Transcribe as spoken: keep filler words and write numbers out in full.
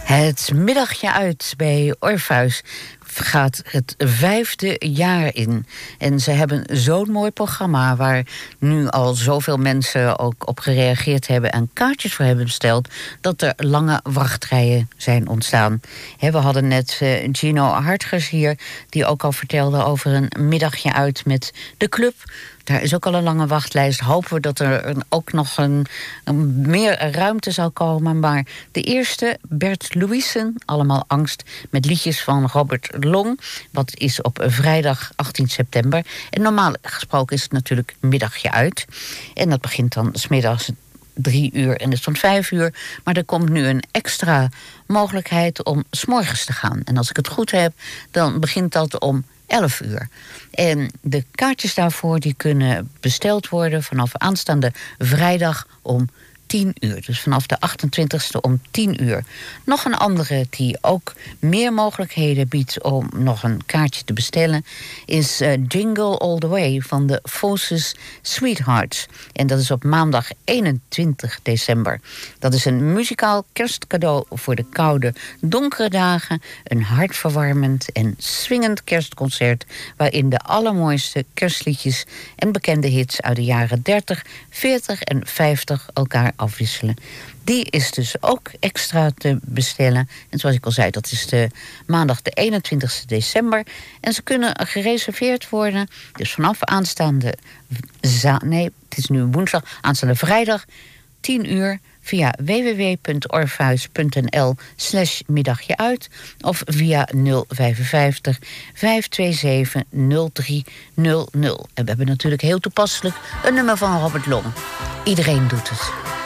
Het middagje uit bij Orpheus gaat het vijfde jaar in. En ze hebben zo'n mooi programma waar nu al zoveel mensen ook op gereageerd hebben en kaartjes voor hebben besteld, dat er lange wachtrijen zijn ontstaan. He, we hadden net uh, Gino Hartgers hier, die ook al vertelde over een middagje uit met de club. Daar is ook al een lange wachtlijst. Hopen we dat er ook nog een, een meer ruimte zal komen. Maar de eerste, Bert Louisen, Allemaal Angst, met liedjes van Robert Long. Wat is op vrijdag achttien september. En normaal gesproken is het natuurlijk middagje uit. En dat begint dan 's middags drie uur en het is van vijf uur. Maar er komt nu een extra mogelijkheid om 's morgens te gaan. En als ik het goed heb, dan begint dat om elf uur. En de kaartjes daarvoor die kunnen besteld worden vanaf aanstaande vrijdag om tien uur. Dus vanaf de achtentwintigste om tien uur. Nog een andere die ook meer mogelijkheden biedt om nog een kaartje te bestellen is uh, Jingle All The Way van de Forces Sweethearts. En dat is op maandag eenentwintig december. Dat is een muzikaal kerstcadeau voor de koude, donkere dagen. Een hartverwarmend en swingend kerstconcert waarin de allermooiste kerstliedjes en bekende hits uit de jaren dertig, veertig en vijftig elkaar afwisselen. Die is dus ook extra te bestellen. En zoals ik al zei, dat is de maandag de eenentwintigste december. En ze kunnen gereserveerd worden, dus vanaf aanstaande za- nee, het is nu woensdag, aanstaande vrijdag tien uur via w w w punt orpheus punt n l slash middagje uit of via nul vijf vijf vijf twee zeven nul drie nul nul. En we hebben natuurlijk heel toepasselijk een nummer van Robert Long. Iedereen doet het.